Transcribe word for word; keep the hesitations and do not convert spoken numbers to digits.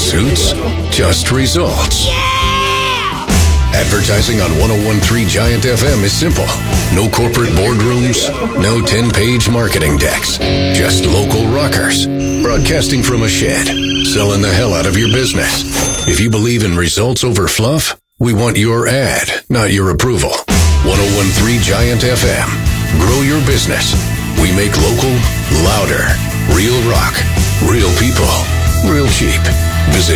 suits, just results. Yeah! Advertising on one oh one point three Giant F M is simple. No corporate boardrooms, no ten-page marketing decks. Just local rockers. Broadcasting from a shed. Selling the hell out of your business. If you believe in results over fluff, we want your ad, not your approval. one oh one point three Giant F M. Grow your business. We make local, louder, real rock, real people, real cheap. Visit